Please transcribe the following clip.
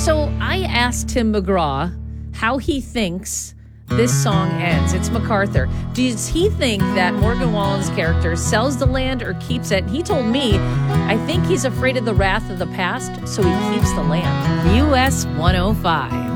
So I asked Tim McGraw how he thinks this song ends. It's MacArthur. Does he think that Morgan Wallen's character sells the land or keeps it? He told me, I think he's afraid of the wrath of the past, so he keeps the land. US 105.